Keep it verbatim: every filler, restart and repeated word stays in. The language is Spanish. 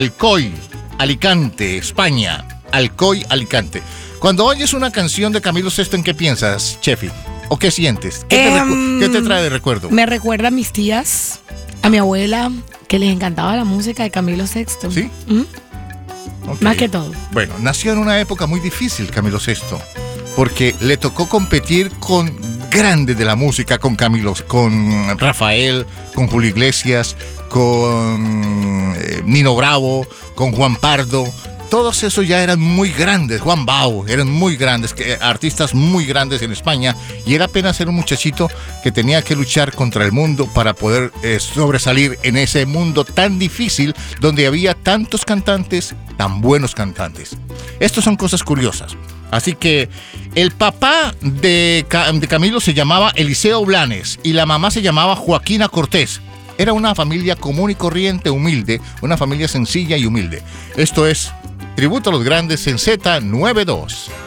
Alcoy, Alicante, España. Alcoy, Alicante. Cuando oyes una canción de Camilo Sesto, ¿en qué piensas, Chefi? ¿O qué sientes? ¿Qué, te, Em, recu- ¿Qué te trae de recuerdo? Me recuerda a mis tías, a mi abuela, que les encantaba la música de Camilo Sesto. ¿Sí? ¿Mm? Ok. Más que todo. Bueno, nació en una época muy difícil Camilo Sesto, porque le tocó competir con grandes de la música, con Camilo, con Rafael, con Julio Iglesias, con eh, Nino Bravo, con Juan Pardo. Todos esos ya eran muy grandes, Juan Bao, eran muy grandes, que, artistas muy grandes en España, y él apenas era un muchachito que tenía que luchar contra el mundo para poder eh, sobresalir en ese mundo tan difícil donde había tantos cantantes, tan buenos cantantes. Estas son cosas curiosas. Así que el papá de, de Camilo se llamaba Eliseo Blanes y la mamá se llamaba Joaquina Cortés. Era una familia común y corriente, humilde, una familia sencilla y humilde. Esto es Tributo a los Grandes en Z noventa y dos.